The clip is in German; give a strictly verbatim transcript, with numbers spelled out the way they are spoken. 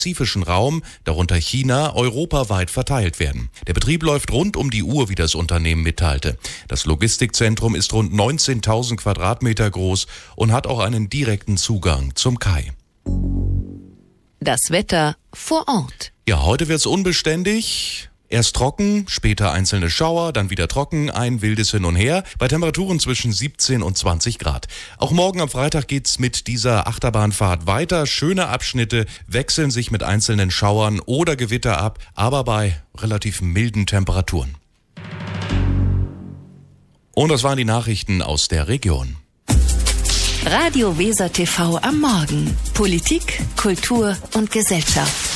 pazifischen Raum, darunter China, europaweit verteilt werden. Der Betrieb läuft rund um die Uhr, wie das Unternehmen mitteilte. Das Logistikzentrum ist rund neunzehntausend Quadratmeter groß und hat auch einen direkten Zugang zum Kai. Das Wetter vor Ort. Ja, heute wird's unbeständig. Erst trocken, später einzelne Schauer, dann wieder trocken, ein wildes Hin und Her, bei Temperaturen zwischen siebzehn und zwanzig Grad. Auch morgen am Freitag geht's mit dieser Achterbahnfahrt weiter. Schöne Abschnitte wechseln sich mit einzelnen Schauern oder Gewitter ab, aber bei relativ milden Temperaturen. Und das waren die Nachrichten aus der Region. Radio Weser T V am Morgen. Politik, Kultur und Gesellschaft.